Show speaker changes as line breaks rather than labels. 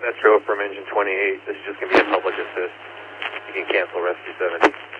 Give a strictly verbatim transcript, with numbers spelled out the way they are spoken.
Metro from engine twenty-eight. This is just going to be a public assist. You can cancel Rescue seventy.